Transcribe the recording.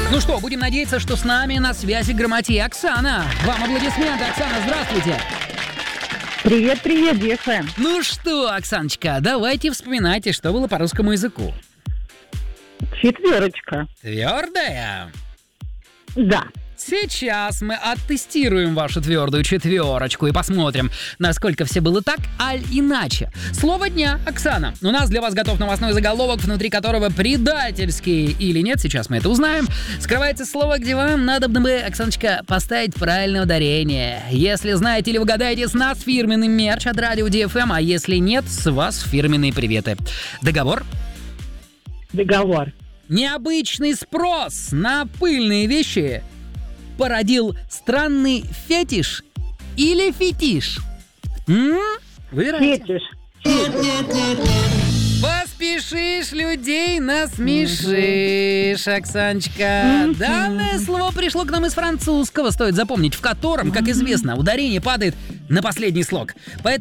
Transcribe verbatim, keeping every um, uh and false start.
Ну что, будем надеяться, что с нами на связи Грамотей Оксана. Вам аплодисменты, Оксана, здравствуйте. Привет, привет, ди эф эм. Ну что, Оксаночка, давайте вспоминайте, что было по русскому языку. Четверочка. Твердая? Да. Сейчас мы оттестируем вашу твердую четверочку и посмотрим, насколько все было так, аль иначе. Слово дня, Оксана. У нас для вас готов новостной заголовок, внутри которого предательский или нет, сейчас мы это узнаем, скрывается слово, где вам надо бы, Оксаночка, поставить правильное ударение. Если знаете или вы угадаете, с нас фирменный мерч от радио ди эф эм, а если нет, с вас фирменные приветы. Договор? Договор. Необычный спрос на пыльные вещи породил странный фетиш или фетиш? М? Выбирайте. Фетиш. Поспешишь, людей насмешишь, Оксаночка. Данное слово пришло к нам из французского, стоит запомнить, в котором, как известно, ударение падает на последний слог. Поэтому